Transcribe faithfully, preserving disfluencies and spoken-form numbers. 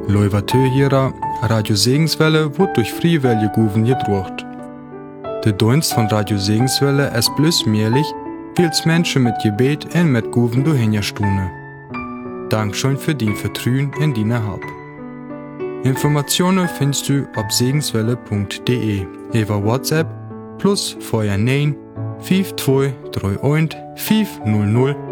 Leuvatö hierer, Radio Segenswelle wird durch Friewelle Guven gedruckt. Der Dienst von Radio Segenswelle ist bloß möglich, weil's Menschen mit Gebet und mit Guven durchhingerstune. Dankeschön für dein Vertrauen in deine Hab. Informationen findest du auf segenswelle punkt de über WhatsApp plus neun fünf zwei drei eins fünf null null